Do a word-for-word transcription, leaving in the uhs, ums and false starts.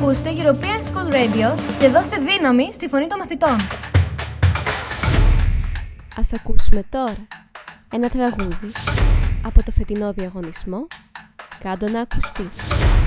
Ακούστε European School Radio και δώστε δύναμη στη φωνή των μαθητών. Ας ακούσουμε τώρα ένα τραγούδι από το φετινό διαγωνισμό «Κάντο να ακουστεί».